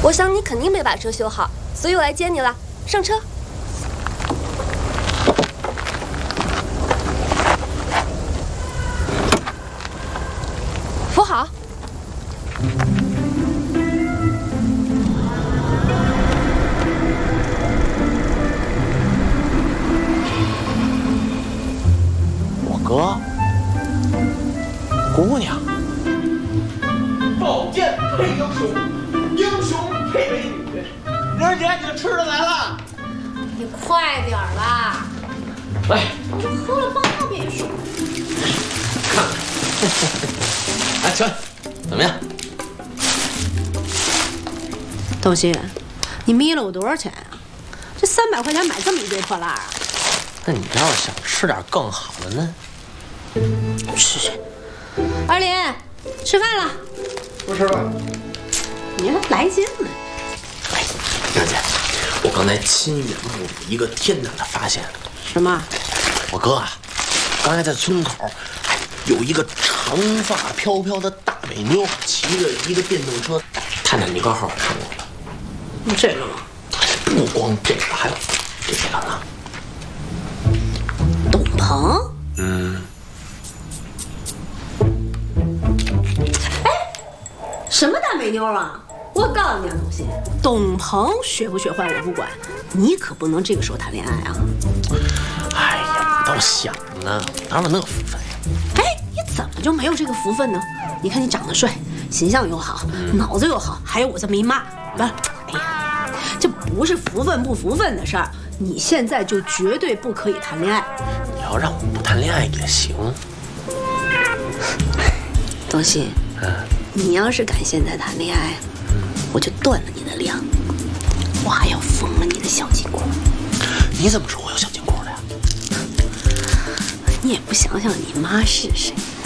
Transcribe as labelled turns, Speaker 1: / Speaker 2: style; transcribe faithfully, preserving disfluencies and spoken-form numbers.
Speaker 1: 我想你肯定没把车修好，所以我来接你了。上车。扶好。
Speaker 2: 我哥，姑娘。宝剑配英雄，英雄配美女。玲儿姐，你的吃的来了。
Speaker 3: 你快点儿吧。
Speaker 2: 来，
Speaker 3: 你就喝了八遍水。
Speaker 2: 看看。来，请问怎么样？
Speaker 3: 东西，你迷了我多少钱啊？这三百块钱买这么一堆破烂啊？
Speaker 2: 那你要是想吃点更好的呢？
Speaker 3: 是是。二林，吃饭了。
Speaker 4: 不吃了。
Speaker 3: 你还来劲呢？
Speaker 2: 哎，玲姐，我刚才亲眼目睹一个天大的发现。
Speaker 3: 什么？
Speaker 2: 我哥啊，刚才在村口，哎，有一个长发飘飘的大美妞，骑着一个电动车。探探，你刚好看过了。
Speaker 3: 这个吗？
Speaker 2: 不光这个，还有这个呢。
Speaker 3: 董鹏。
Speaker 2: 嗯。
Speaker 3: 哎，什么大美妞啊！我告诉你啊，东西，董鹏学不学坏我不管，你可不能这个时候谈恋爱啊！
Speaker 2: 哎呀，你倒想呢，哪有那福分呀？
Speaker 3: 哎，你怎么就没有这个福分呢？你看你长得帅，形象又好，嗯、脑子又好，还有我这么一妈，不，哎呀，这不是福分不福分的事儿。你现在就绝对不可以谈恋爱。
Speaker 2: 你要让我不谈恋爱也行。
Speaker 3: 东西，嗯，你要是敢现在谈恋爱，我就断了你的粮，我还要缝了你的小金库。
Speaker 2: 你怎么知道我有小金库的呀？
Speaker 3: 你也不想想你妈是谁？